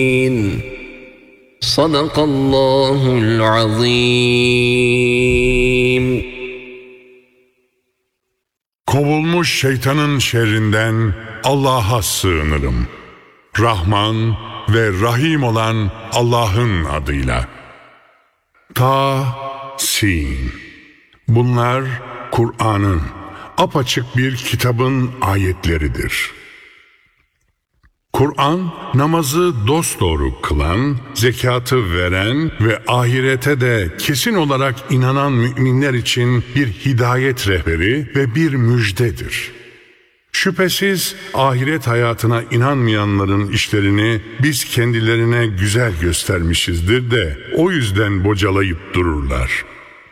Sadakallahul azim. Kovulmuş şeytanın şerrinden Allah'a sığınırım. Rahman ve Rahim olan Allah'ın adıyla. Ta-Sin. Bunlar Kur'an'ın, apaçık bir kitabın ayetleridir. Kur'an, namazı dosdoğru kılan, zekatı veren ve ahirete de kesin olarak inanan müminler için bir hidayet rehberi ve bir müjdedir. Şüphesiz ahiret hayatına inanmayanların işlerini biz kendilerine güzel göstermişizdir de o yüzden bocalayıp dururlar.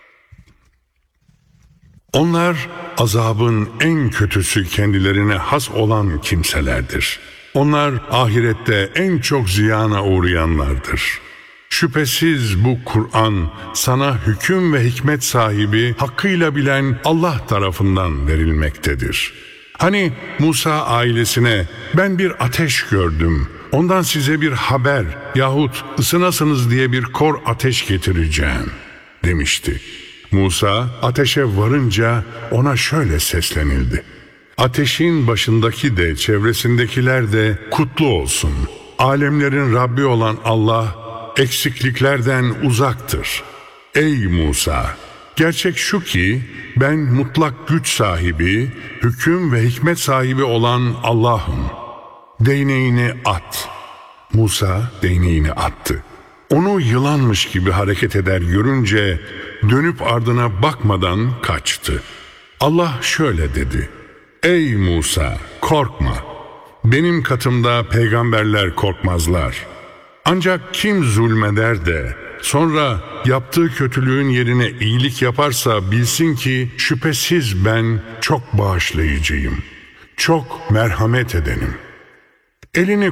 Onlar azabın en kötüsü kendilerine has olan kimselerdir. Onlar ahirette en çok ziyana uğrayanlardır. Şüphesiz bu Kur'an sana hüküm ve hikmet sahibi, hakkıyla bilen Allah tarafından verilmektedir. Hani Musa ailesine ben bir ateş gördüm, ondan size bir haber yahut ısınasınız diye bir kor ateş getireceğim demişti. Musa ateşe varınca ona şöyle seslenildi. Ateşin başındaki de çevresindekiler de kutlu olsun. Alemlerin Rabbi olan Allah eksikliklerden uzaktır. Ey Musa! Gerçek şu ki ben mutlak güç sahibi, hüküm ve hikmet sahibi olan Allah'ım. Değneğini at. Musa değneğini attı. Onu yılanmış gibi hareket eder görünce dönüp ardına bakmadan kaçtı. Allah şöyle dedi. Ey Musa, korkma. Benim katımda peygamberler korkmazlar. Ancak kim zulmeder de sonra yaptığı kötülüğün yerine iyilik yaparsa bilsin ki şüphesiz ben çok bağışlayıcıyım, çok merhamet edenim. Elini